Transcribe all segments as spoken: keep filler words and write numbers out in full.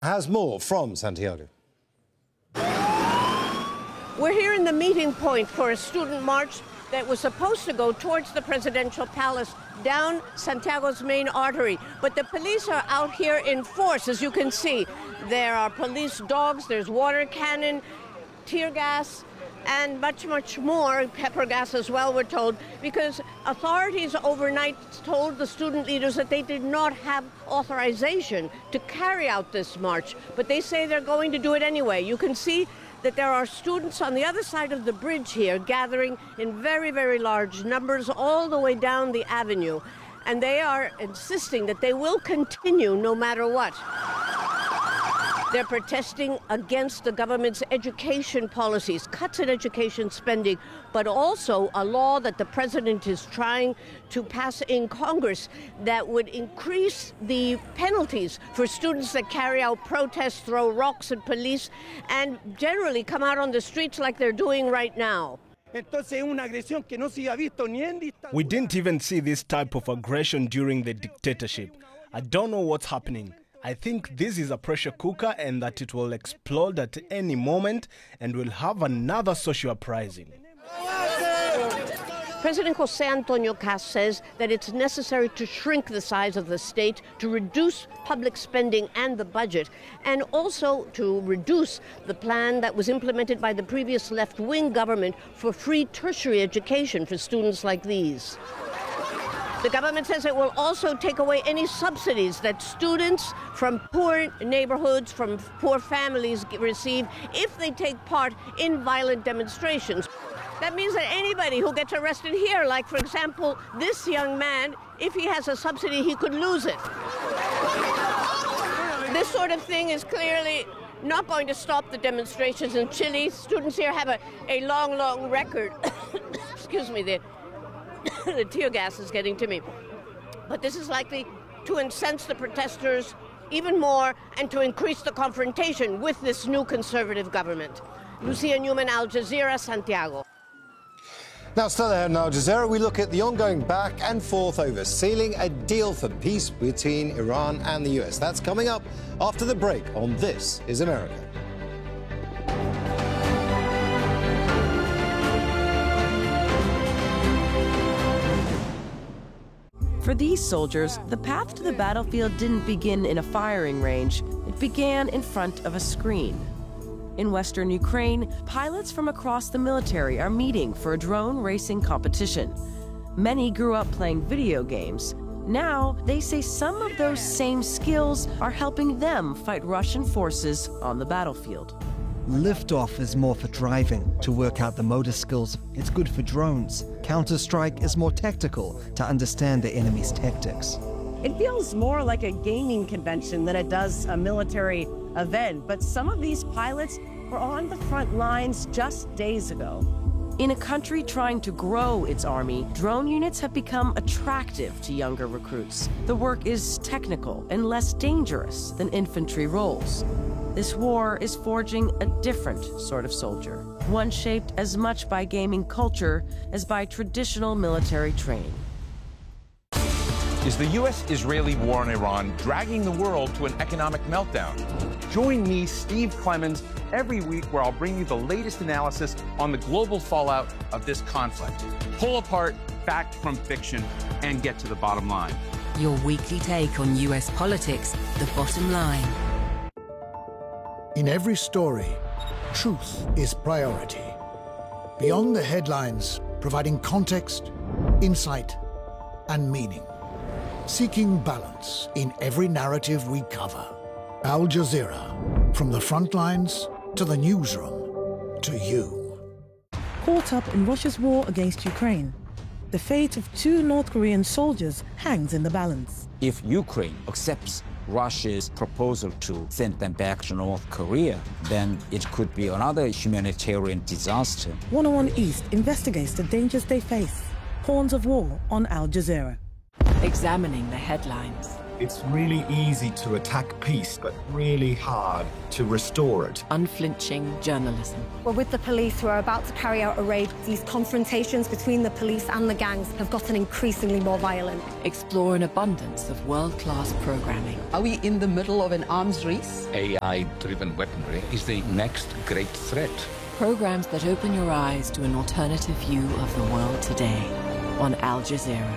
Has more from Santiago. We're here in the meeting point for a student march that was supposed to go towards the presidential palace down Santiago's main artery. But the police are out here in force, as you can see. There are police dogs, there's water cannon, tear gas, and much, much more, pepper gas as well, we're told, because authorities overnight told the student leaders that they did not have authorization to carry out this march. But they say they're going to do it anyway. You can see that there are students on the other side of the bridge here gathering in very, very large numbers all the way down the avenue. And they are insisting that they will continue no matter what. They're protesting against the government's education policies, cuts in education spending, but also a law that the president is trying to pass in Congress that would increase the penalties for students that carry out protests, throw rocks at police, and generally come out on the streets like they're doing right now. We didn't even see this type of aggression during the dictatorship. I don't know what's happening. I think this is a pressure cooker and that it will explode at any moment and will have another social uprising. President José Antonio Cast says that it's necessary to shrink the size of the state, to reduce public spending and the budget, and also to reduce the plan that was implemented by the previous left-wing government for free tertiary education for students like these. The government says it will also take away any subsidies that students from poor neighborhoods, from poor families receive if they take part in violent demonstrations. That means that anybody who gets arrested here, like, for example, this young man, if he has a subsidy, he could lose it. This sort of thing is clearly not going to stop the demonstrations in Chile. Students here have a, a long, long record. Excuse me, the, the tear gas is getting to me. But this is likely to incense the protesters even more and to increase the confrontation with this new conservative government. Lucia Newman, Al Jazeera, Santiago. Now, still ahead in Al Jazeera, we look at the ongoing back and forth over sealing a deal for peace between Iran and the U S. That's coming up after the break on This is America. For these soldiers, the path to the battlefield didn't begin in a firing range. It began in front of a screen. In western Ukraine, pilots from across the military are meeting for a drone racing competition. Many grew up playing video games. Now, they say some of those same skills are helping them fight Russian forces on the battlefield. Liftoff is more for driving, to work out the motor skills. It's good for drones. Counter-Strike is more tactical, to understand the enemy's tactics. It feels more like a gaming convention than it does a military event, but some of these pilots were on the front lines just days ago. In a country trying to grow its army, drone units have become attractive to younger recruits. The work is technical and less dangerous than infantry roles. This war is forging a different sort of soldier, one shaped as much by gaming culture as by traditional military training. Is the U S Israeli war on Iran dragging the world to an economic meltdown? Join me, Steve Clemons, every week where I'll bring you the latest analysis on the global fallout of this conflict. Pull apart fact from fiction and get to the bottom line. Your weekly take on U S politics, The Bottom Line. In every story, truth is priority. Beyond the headlines, providing context, insight, and meaning. Seeking balance in every narrative we cover. Al Jazeera, from the front lines to the newsroom, to you. Caught up in Russia's war against Ukraine, the fate of two North Korean soldiers hangs in the balance. If Ukraine accepts Russia's proposal to send them back to North Korea, then it could be another humanitarian disaster. one oh one East investigates the dangers they face. Horns of War on Al Jazeera. Examining the headlines. It's really easy to attack peace, but really hard to restore it. Unflinching journalism. Well, with the police who are about to carry out a raid, these confrontations between the police and the gangs have gotten increasingly more violent. Explore an abundance of world-class programming. Are we in the middle of an arms race? A I-driven weaponry is the next great threat. Programs that open your eyes to an alternative view of the world today on Al Jazeera.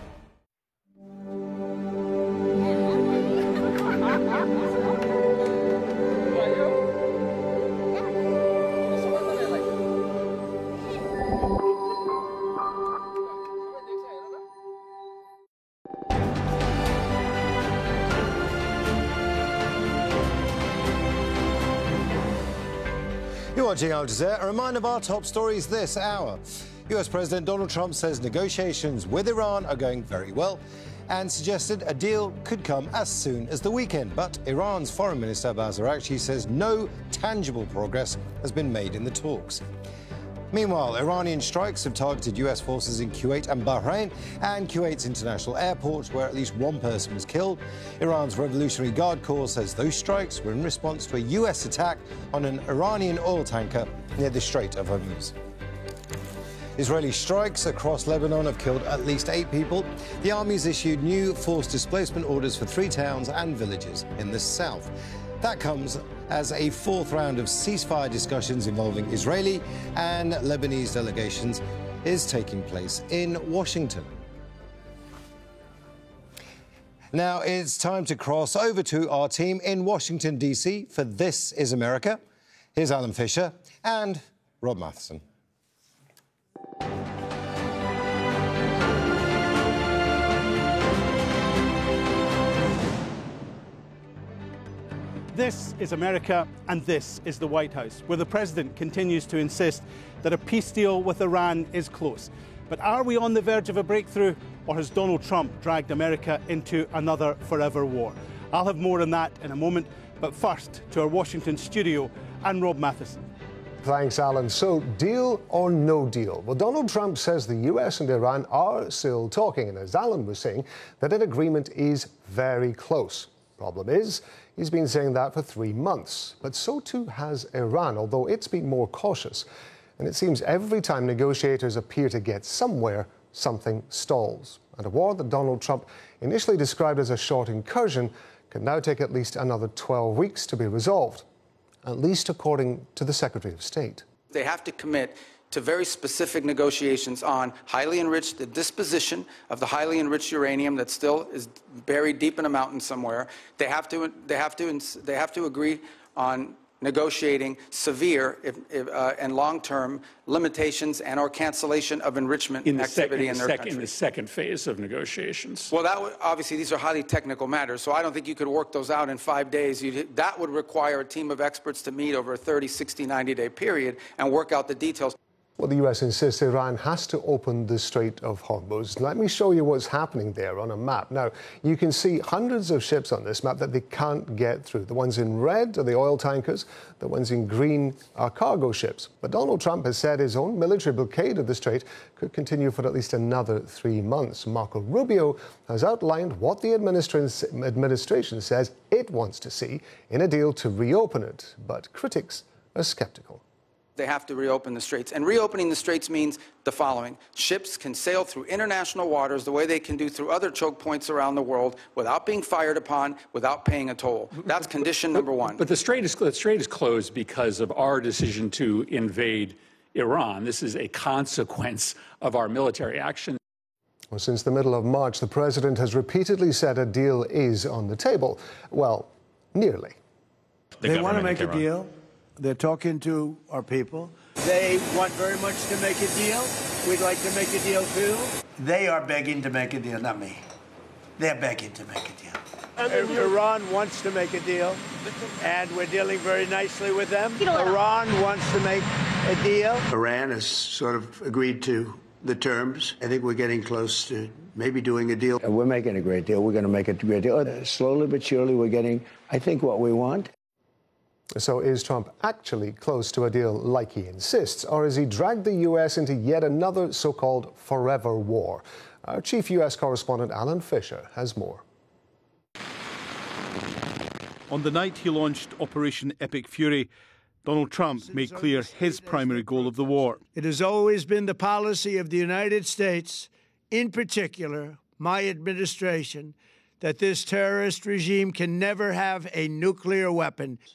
You're watching Al Jazeera. A reminder of our top stories this hour. U S President Donald Trump says negotiations with Iran are going very well and suggested a deal could come as soon as the weekend. But Iran's Foreign Minister Abbas Araghchi says no tangible progress has been made in the talks. Meanwhile, Iranian strikes have targeted U S forces in Kuwait and Bahrain and Kuwait's international airport, where at least one person was killed. Iran's Revolutionary Guard Corps says those strikes were in response to a U S attack on an Iranian oil tanker near the Strait of Hormuz. Israeli strikes across Lebanon have killed at least eight people. The army's issued new forced displacement orders for three towns and villages in the south. That comes as a fourth round of ceasefire discussions involving Israeli and Lebanese delegations is taking place in Washington. Now it's time to cross over to our team in Washington, D C for This Is America. Here's Alan Fisher and Rob Matheson. This is America, and this is the White House, where the president continues to insist that a peace deal with Iran is close. But are we on the verge of a breakthrough, or has Donald Trump dragged America into another forever war? I'll have more on that in a moment, but first to our Washington studio and Rob Matheson. Thanks, Alan. So, deal or no deal? Well, Donald Trump says the U S and Iran are still talking, and as Alan was saying, that an agreement is very close. Problem is, he's been saying that for three months. But so too has Iran, although it's been more cautious. And it seems every time negotiators appear to get somewhere, something stalls. And a war that Donald Trump initially described as a short incursion can now take at least another twelve weeks to be resolved, at least according to the Secretary of State. They have to commit to very specific negotiations on highly enriched, the disposition of the highly enriched uranium that still is buried deep in a mountain somewhere. They have to, they have to, they have to agree on negotiating severe if, if, uh, and long-term limitations and or cancellation of enrichment in the activity second, in their sec- country. In the second phase of negotiations. Well, that would, obviously these are highly technical matters, so I don't think you could work those out in five days. You'd, that would require a team of experts to meet over a thirty, sixty, ninety-day period and work out the details. Well, the U S insists Iran has to open the Strait of Hormuz. Let me show you what's happening there on a map. Now, you can see hundreds of ships on this map that they can't get through. The ones in red are the oil tankers. The ones in green are cargo ships. But Donald Trump has said his own military blockade of the Strait could continue for at least another three months. Marco Rubio has outlined what the administration, administration says it wants to see in a deal to reopen it. But critics are skeptical. They have to reopen the straits. And reopening the straits means the following. Ships can sail through international waters the way they can do through other choke points around the world without being fired upon, without paying a toll. That's condition number one. But the strait is, the strait is closed because of our decision to invade Iran. This is a consequence of our military action. Well, since the middle of March, the president has repeatedly said a deal is on the table. Well, nearly. The they want to make a deal. They're talking to our people. They want very much to make a deal. We'd like to make a deal, too. They are begging to make a deal, not me. They're begging to make a deal. Iran wants to make a deal, and we're dealing very nicely with them. Iran wants to make a deal. Iran has sort of agreed to the terms. I think we're getting close to maybe doing a deal. We're making a great deal. We're going to make a great deal. Slowly but surely, we're getting, I think, what we want. So is Trump actually close to a deal like he insists, or has he dragged the U S into yet another so-called forever war? Our chief U S correspondent, Alan Fisher, has more. On the night he launched Operation Epic Fury, Donald Trump made clear his primary goal of the war. It has always been the policy of the United States, in particular my administration, that this terrorist regime can never have a nuclear weapon.